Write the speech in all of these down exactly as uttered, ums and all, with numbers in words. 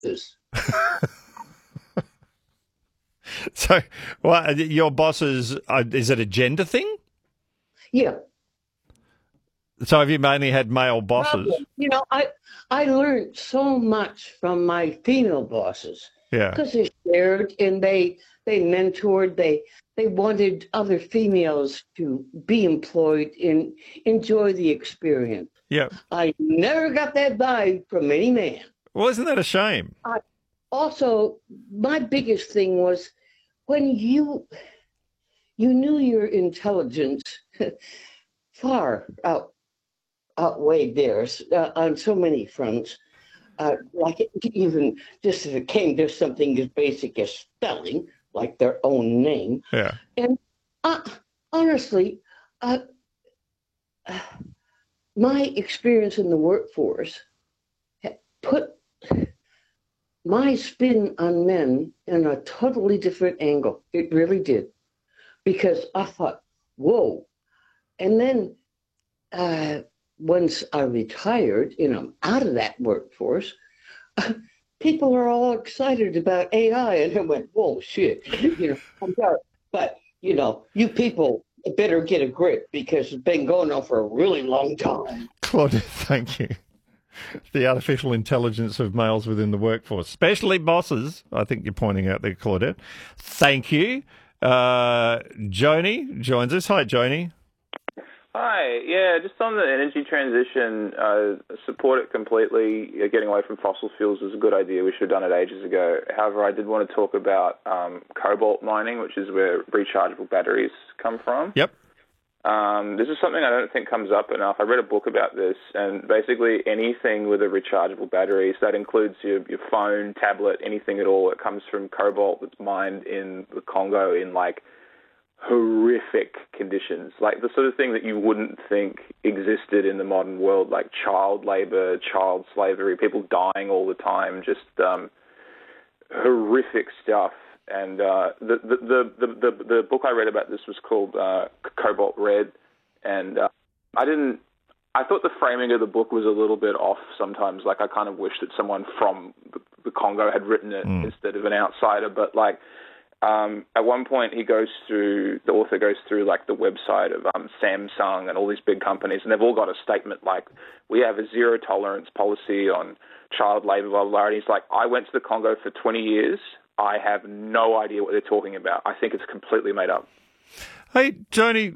this. So, well, your bosses, uh, is it a gender thing? Yeah. So have you mainly had male bosses? Problem. You know, I I learned so much from my female bosses Yeah. because they shared and they they mentored. They they wanted other females to be employed and enjoy the experience. Yeah. I never got that vibe from any man. Well, isn't that a shame? I, also, my biggest thing was when you you knew your intelligence far out outweighed theirs uh, on so many fronts. Uh, like even just if it came to something as basic as spelling, like their own name. Yeah. And uh, honestly, uh, my experience in the workforce put my spin on men in a totally different angle. It really did. Because I thought, whoa. And then uh, once I retired and I'm out of that workforce, uh, people are all excited about A I. And I went, whoa, shit. You know, I'm sorry. But, you know, you people better get a grip because it's been going on for a really long time. Claudette, thank you. The artificial intelligence of males within the workforce, especially bosses, I think you're pointing out there, Claudette. Thank you. Uh, Joni joins us. Hi, Joni. Hi. Yeah, just on the energy transition, uh, support it completely. Getting away from fossil fuels is a good idea. We should have done it ages ago. However, I did want to talk about um, cobalt mining, which is where rechargeable batteries come from. Yep. Um, this is something I don't think comes up enough. I read a book about this, and basically anything with a rechargeable battery, so that includes your, your phone, tablet, anything at all, it comes from cobalt that's mined in the Congo in, like, horrific conditions, like the sort of thing that you wouldn't think existed in the modern world, like child labor, child slavery, people dying all the time, just um, horrific stuff. And uh, the, the, the, the, the, the book I read about this was called uh, Cobalt Red, and uh, I didn't, I thought the framing of the book was a little bit off sometimes. Like, I kind of wish that someone from the, the Congo had written it mm. instead of an outsider, but like, Um, at one point, he goes through, the author goes through, like, the website of um, Samsung and all these big companies, and they've all got a statement like, we have a zero-tolerance policy on child labour, blah, blah, blah. And he's like, I went to the Congo for twenty years. I have no idea what they're talking about. I think it's completely made up. Hey, Joni,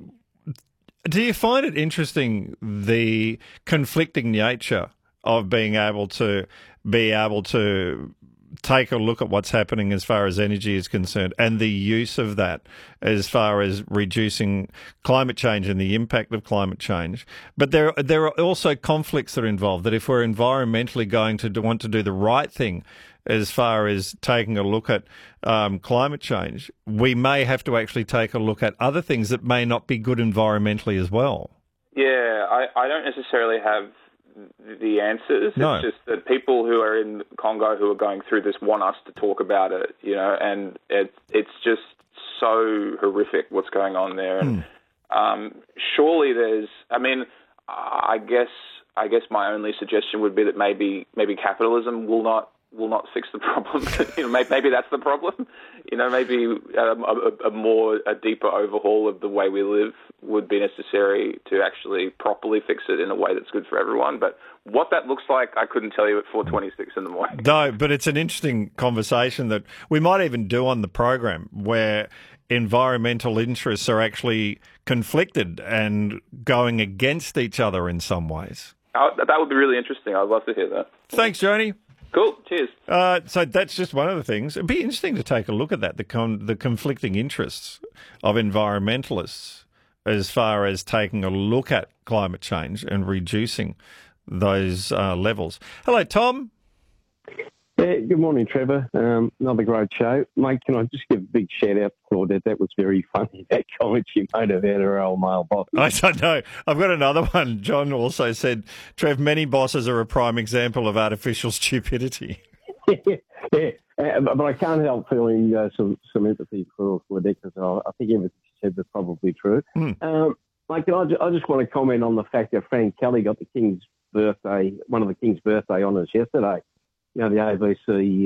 do you find it interesting, the conflicting nature of being able to be able to take a look at what's happening as far as energy is concerned and the use of that as far as reducing climate change and the impact of climate change? But there, there are also conflicts that are involved, that if we're environmentally going to do, want to do the right thing as far as taking a look at um, climate change, we may have to actually take a look at other things that may not be good environmentally as well. Yeah, I, I don't necessarily have the answers. No. It's just that people who are in Congo who are going through this want us to talk about it, you know, and it, it's just so horrific what's going on there. And Hmm. um, surely there's, I mean, I guess I guess my only suggestion would be that maybe maybe capitalism will not will not fix the problem. you know, maybe, maybe that's the problem. You know, maybe um, a, a more a deeper overhaul of the way we live would be necessary to actually properly fix it in a way that's good for everyone. But what that looks like, I couldn't tell you at four twenty-six in the morning. No, but it's an interesting conversation that we might even do on the program, where environmental interests are actually conflicted and going against each other in some ways. Oh, that would be really interesting. I'd love to hear that. Thanks, Joni. Cool. Cheers. Uh, so that's just one of the things. It'd be interesting to take a look at that, the con- the conflicting interests of environmentalists as far as taking a look at climate change and reducing those uh, levels. Hello, Tom. Yeah, good morning, Trevor. Um, another great show. Mate, can I just give a big shout-out to Claudette? That was very funny, that comment she made about her old male boss. I don't know. I've got another one. John also said, Trev, many bosses are a prime example of artificial stupidity. yeah, yeah. Uh, but I can't help feeling uh, some, some empathy for Claudette, because I, I think everything she said was probably true. Mm. Um, mate, I, I just want to comment on the fact that Frank Kelly got the King's birthday, one of the King's birthday honours yesterday. you know, the A B C